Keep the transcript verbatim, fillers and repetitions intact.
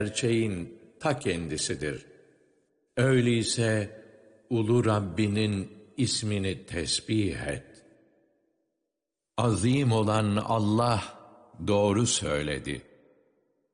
gerçeğin ta kendisidir. Öyleyse ulu Rabbinin ismini tesbih et. Azim olan Allah doğru söyledi.